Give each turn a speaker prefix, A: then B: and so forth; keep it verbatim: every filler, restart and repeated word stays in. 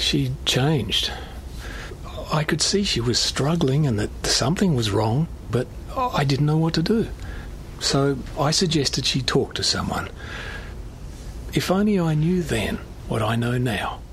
A: She changed. I could see she was struggling and that something was wrong, but I didn't know what to do. So I suggested she talk to someone. If only I knew then what I know now.